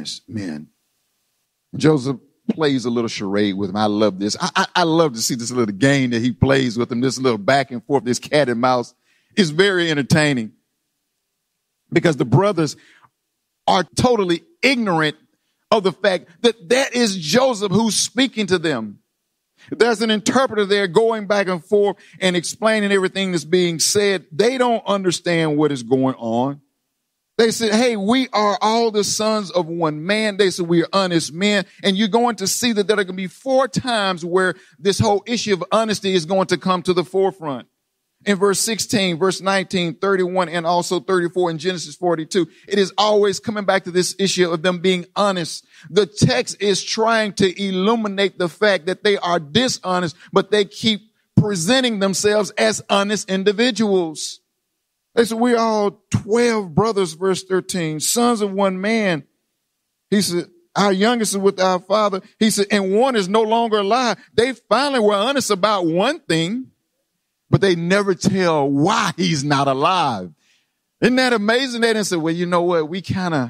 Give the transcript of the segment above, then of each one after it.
honest men. Joseph plays a little charade with him. I love this. I love to see this little game that he plays with him, this little back and forth, this cat and mouse. It's very entertaining because the brothers are totally ignorant of the fact that that is Joseph who's speaking to them. There's an interpreter there going back and forth and explaining everything that's being said. They don't understand what is going on. They said, hey, we are all the sons of one man. They said, we are honest men. And you're going to see that there are going to be 4 times where this whole issue of honesty is going to come to the forefront. In verse 16, verse 19, 31, and also 34 in Genesis 42, it is always coming back to this issue of them being honest. The text is trying to illuminate the fact that they are dishonest, but they keep presenting themselves as honest individuals. They said, we are all 12 brothers, verse 13, sons of one man. He said, our youngest is with our father. He said, and one is no longer alive. They finally were honest about one thing, but they never tell why he's not alive. Isn't that amazing? They didn't say, well, you know what? We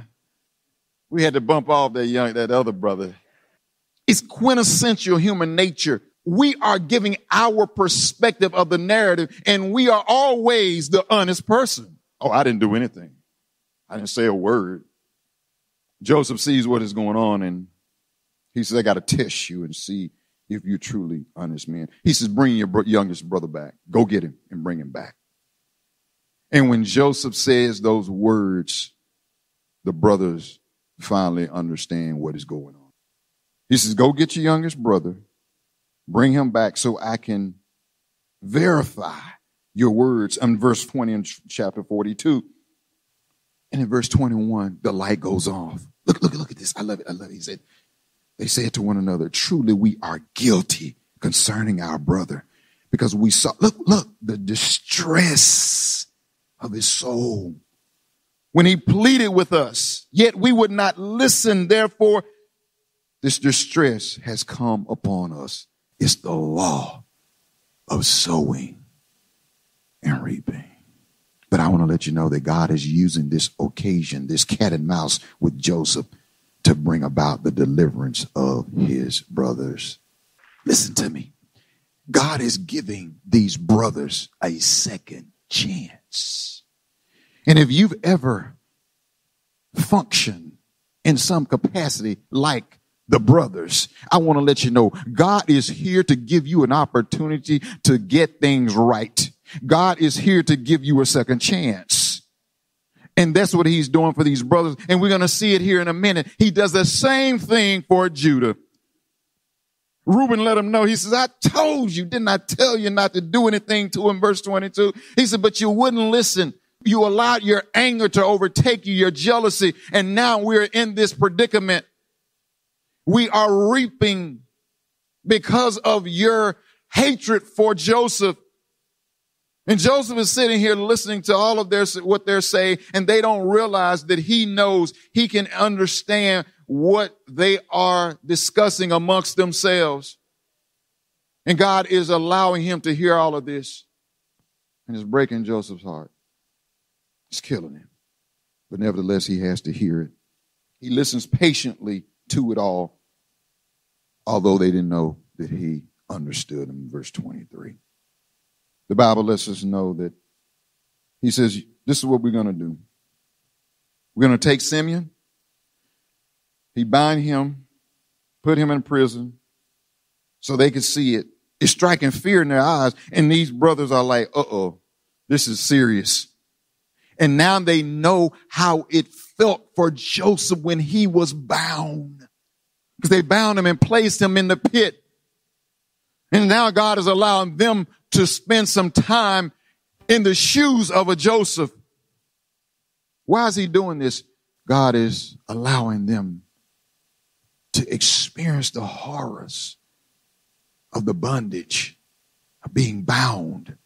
had to bump off that other brother. It's quintessential human nature. We are giving our perspective of the narrative, and we are always the honest person. Oh, I didn't do anything. I didn't say a word. Joseph sees what is going on, and he says, I got to test you and see if you're truly honest men. He says, bring your youngest brother back. Go get him and bring him back. And when Joseph says those words, the brothers finally understand what is going on. He says, go get your youngest brother. Bring him back so I can verify your words. In verse 20 in chapter 42. And in verse 21, the light goes off. Look at this. I love it. He said, they said to one another, truly we are guilty concerning our brother because we saw, look, the distress of his soul when he pleaded with us, yet we would not listen. Therefore, this distress has come upon us. It's the law of sowing and reaping. But I want to let you know that God is using this occasion, this cat and mouse with Joseph, to bring about the deliverance of his brothers. Listen to me. God is giving these brothers a second chance. And if you've ever functioned in some capacity like the brothers, I want to let you know God is here to give you an opportunity to get things right. God is here to give you a second chance. And that's what he's doing for these brothers. And we're going to see it here in a minute. He does the same thing for Judah. Reuben let him know. He says, I told you, didn't I tell you not to do anything to him? Verse 22. He said, but you wouldn't listen. You allowed your anger to overtake you, your jealousy. And now we're in this predicament. We are reaping because of your hatred for Joseph. And Joseph is sitting here listening to all of what they're saying, and they don't realize that he knows, he can understand what they are discussing amongst themselves. And God is allowing him to hear all of this. And it's breaking Joseph's heart. It's killing him. But nevertheless, he has to hear it. He listens patiently to it all, although they didn't know that he understood him. Verse 23. The Bible lets us know that he says, this is what we're going to do. We're going to take Simeon. He bind him, put him in prison so they could see it. It's striking fear in their eyes. And these brothers are like, uh-oh, this is serious. And now they know how it felt for Joseph when he was bound. Because they bound him and placed him in the pit. And now God is allowing them to spend some time in the shoes of a Joseph. Why is he doing this? God is allowing them to experience the horrors of the bondage of being bound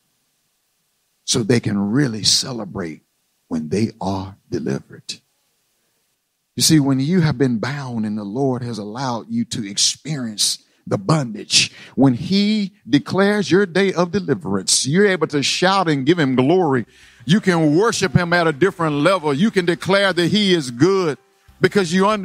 so they can really celebrate when they are delivered. You see, when you have been bound and the Lord has allowed you to experience the bondage, when he declares your day of deliverance, you're able to shout and give him glory. You can worship him at a different level. You can declare that he is good because you understand